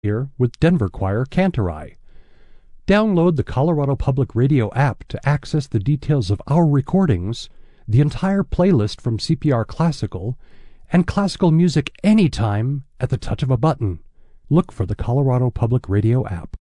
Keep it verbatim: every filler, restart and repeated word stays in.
here with Denver Choir Cantorai. Download the Colorado Public Radio app to access the details of our recordings, the entire playlist from C P R Classical, and classical music anytime at the touch of a button. Look for the Colorado Public Radio app.